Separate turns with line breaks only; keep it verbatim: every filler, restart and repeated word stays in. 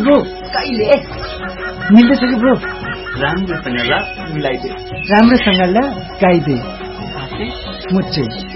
bro कहिले मिल्दैछ कि bro
राम्रोसँग ल मिलाइदे
राम्रोसँग ल गाइदे
साथै
मुच्छे